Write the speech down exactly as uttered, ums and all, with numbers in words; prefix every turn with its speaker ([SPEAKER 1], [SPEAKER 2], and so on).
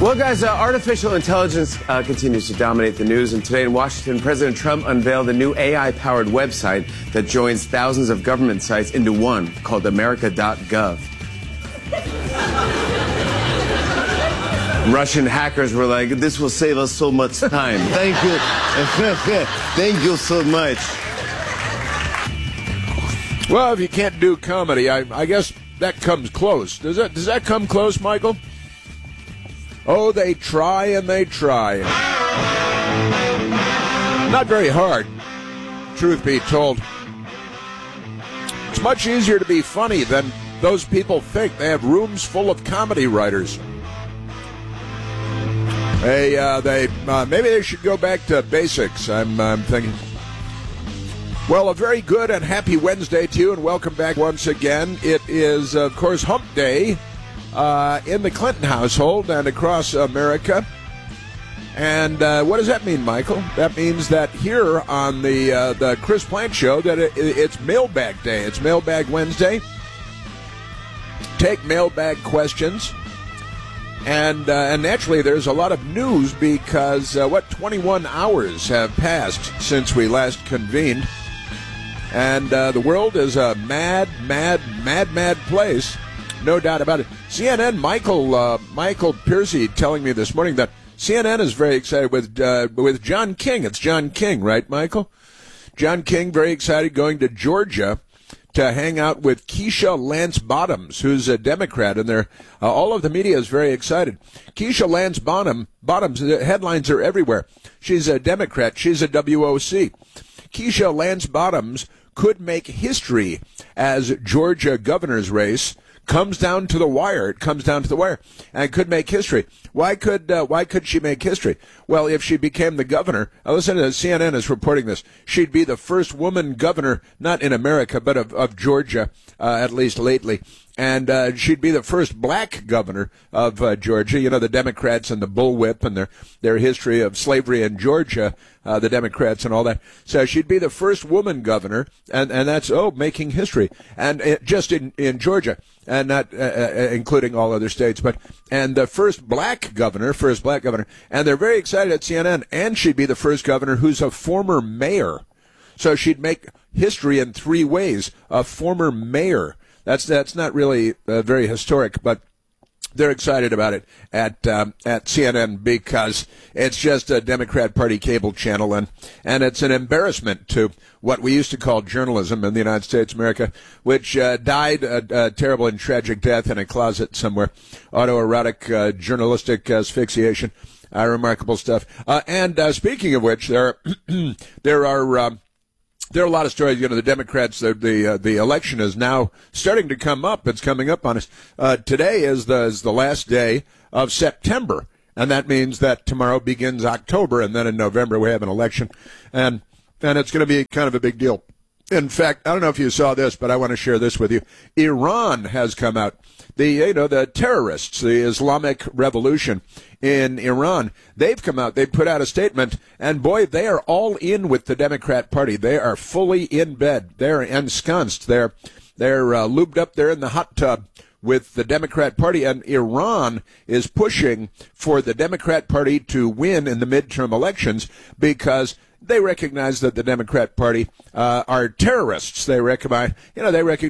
[SPEAKER 1] Well, guys, uh, artificial intelligence uh, continues to dominate the news, and today in Washington, President Trump unveiled a new A I-powered website that joins thousands of government sites into one called America dot gov. Russian hackers were like, this will save us so much time. Thank you. Thank you so much.
[SPEAKER 2] Well, if you can't do comedy, I, I guess that comes close. Does that, does that come close, Michael? Oh, they try and they try. Not very hard, truth be told. It's much easier to be funny than those people think. They have rooms full of comedy writers. They, uh, they, uh, maybe they should go back to basics, I'm, I'm thinking. Well, a very good and happy Wednesday to you, and welcome back once again. It is, of course, Hump Day uh, in the Clinton household and across America. And uh, what does that mean, Michael? That means that here on the uh, the Chris Plant Show, that it, it's Mailbag Day. It's Mailbag Wednesday. Take mailbag questions. And, uh, and naturally, there's a lot of news because, uh, what, twenty-one hours have passed since we last convened. And uh, the world is a mad, mad, mad, mad place. No doubt about it. C N N, Michael uh, Michael Piercy telling me this morning that C N N is very excited with uh, with John King. It's John King, right, Michael? John King, very excited, going to Georgia to hang out with Keisha Lance Bottoms, who's a Democrat, and they're, uh, all of the media is very excited. Keisha Lance Bottom, Bottoms, the headlines are everywhere. She's a Democrat. She's a W O C. Keisha Lance Bottoms could make history as Georgia governor's race comes down to the wire. It comes down to the wire, and could make history. Why could uh, why could she make history? Well, if she became the governor, uh, listen to C N N is reporting this. She'd be the first woman governor, not in America, but of, of Georgia, uh, at least lately. And uh, she'd be the first black governor of uh, Georgia. You know, the Democrats and the bullwhip and their, their history of slavery in Georgia, uh, the Democrats and all that. So she'd be the first woman governor, and, and that's, oh, making history. And it, just in, in Georgia, and not uh, uh, including all other states, but and the first black governor, first black governor. And they're very excited at C N N, and she'd be the first governor who's a former mayor. So she'd make history in three ways. A former mayor. That's that's not really uh, very historic, but they're excited about it at um, at C N N because it's just a Democrat Party cable channel, and, and it's an embarrassment to what we used to call journalism in the United States of America, which uh, died a, a terrible and tragic death in a closet somewhere. Autoerotic uh, journalistic asphyxiation, uh, remarkable stuff. Uh, and uh, speaking of which, there are, there are um, There are a lot of stories. You know, the Democrats, the the, uh, the election is now starting to come up. It's coming up on us. Uh, today is the is the last day of September, and that means that tomorrow begins October, and then in November we have an election, and and it's going to be kind of a big deal. In fact, I don't know if you saw this, but I want to share this with you. Iran has come out. The, you know, the terrorists, the Islamic Revolution in Iran, they've come out, they've put out a statement, and boy, they are all in with the Democrat Party. They are fully in bed. They're ensconced. They're, they're uh, lubed up there in the hot tub with the Democrat Party, and Iran is pushing for the Democrat Party to win in the midterm elections because they recognize that the Democrat Party uh, are terrorists. They recognize, you know, they recognize